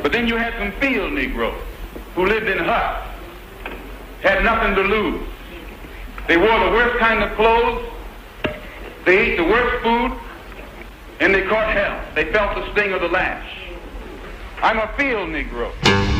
But then you had some field Negroes who lived in huts, had nothing to lose. They wore the worst kind of clothes, they ate the worst food, and they caught hell. They felt the sting of the lash. I'm a field Negro.